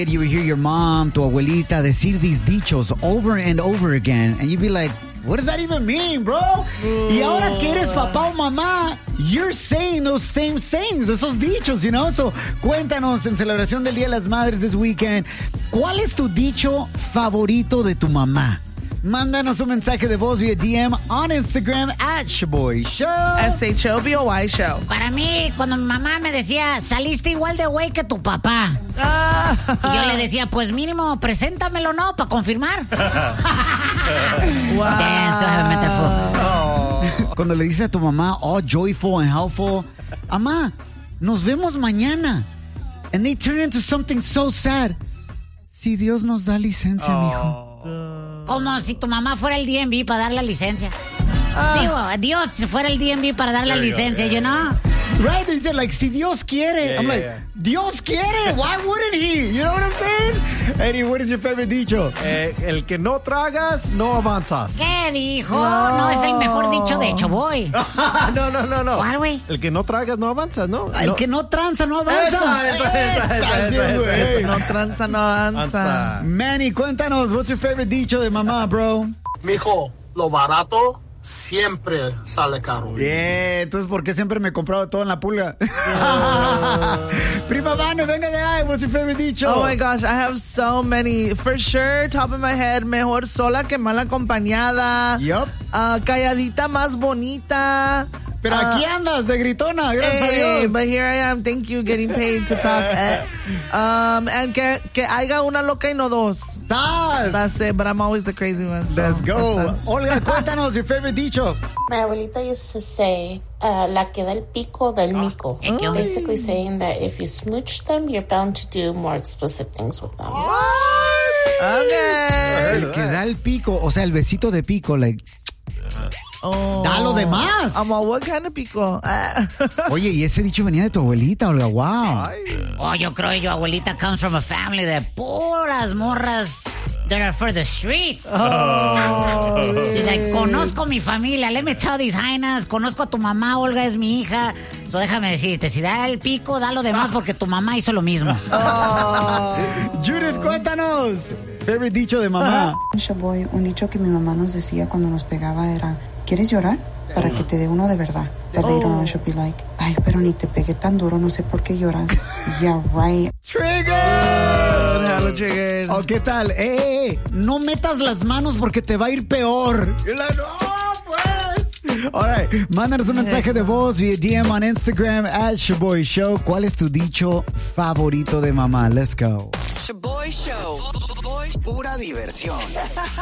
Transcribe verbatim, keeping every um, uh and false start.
You would hear your mom, tu abuelita, decir these dichos over and over again, and you'd be like, what does that even mean, bro? Mm. Y ahora que eres papá o mamá, you're saying those same sayings, esos dichos, you know? So, cuéntanos en celebración del Día de las Madres this weekend, ¿cuál es tu dicho favorito de tu mamá? Mándanos un mensaje de voz vía D M on Instagram at Shaboy Show. S H O B O Y Show. Para mí, cuando mi mamá me decía, saliste igual de güey que tu papá. Ah. Y yo le decía, pues mínimo, preséntamelo, ¿no? Para confirmar. Wow. Damn, so I have a metaphor. Oh. Cuando le dices a tu mamá, all joyful and helpful, mamá, nos vemos mañana. And they turn into something so sad. Si Dios nos da licencia, oh. mijo. Como si tu mamá fuera el D M V para dar la licencia. Ah. Digo, Dios fuera el D M V para dar la licencia, you, yeah, you know? Right, they said, like, si Dios quiere. Yeah, I'm yeah, like, yeah. Dios quiere, why wouldn't he? You know what I'm saying? Eddie, what is your favorite dicho? Eh, el que no tragas, no avanzas. ¿Qué dijo? No, no es el mejor dicho de Choboy. no, no, no, no. ¿Cuál, güey? El que no tragas, no avanzas, ¿no? El no. que no tranza, no avanza. Esa, esa, esa, esa, esa, esa, esa, esa. No tranza, no avanza. Manny, cuéntanos, what's your favorite dicho de mamá, bro? Mijo, lo barato siempre sale caro. Yeah, entonces, ¿por qué siempre me he comprado todo en la pulga? Yeah. Prima Vane, venga de ahí. What's your favorite dicho? Oh my gosh, I have so many. For sure, top of my head, mejor sola que mal acompañada. Yup. Uh, calladita más bonita. Pero uh, aquí andas de gritona, gracias hey, a Dios. But here I am, thank you, getting paid to talk. Uh, um, and que, que haya una loca y no dos. That's, That's it, but I'm always the crazy one. So let's go. Olga, cuéntanos your favorite dicho. My abuelita used to say, uh, la que da el pico del mico. Oh. Basically saying that if you smooch them, you're bound to do more explicit things with them. What? Okay. El que da el pico, o sea, el besito de pico, like... Oh. Da lo demás. I'm all, what kind of pico? Oye, y ese dicho venía de tu abuelita, Olga, wow. Oh, yo creo que tu abuelita comes from a family de puras morras that are for the street. Oh. She's like, conozco mi familia, let me tell these hyenas, conozco a tu mamá, Olga es mi hija. So déjame decirte, si da el pico, da lo demás porque tu mamá hizo lo mismo. Oh. Judith, cuéntanos. Favorite dicho de mamá. Shaboy, un dicho que mi mamá nos decía cuando nos pegaba era, ¿quieres llorar? Para que te dé uno de verdad. But later on she'll be like, ay, pero ni te pegué tan duro, no sé por qué lloras. Yeah, right. Trigger. Hello, trigger. Oh, ¿qué tal? Eh, eh, eh, no metas las manos porque te va a ir peor. You're like, oh, pues. All right, mándanos un mensaje de voz via D M on Instagram at Shaboy Show. ¿Cuál es tu dicho favorito de mamá? Let's go. Shaboy Show. Pura diversión.